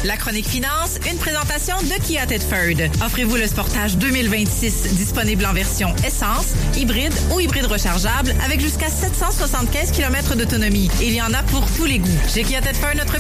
La chronique finance, une présentation de Kia Tedford. Offrez-vous le Sportage 2026 disponible en version essence, hybride ou hybride rechargeable avec jusqu'à 775 km d'autonomie. Il y en a pour tous les goûts. Chez Kia Tedford, notre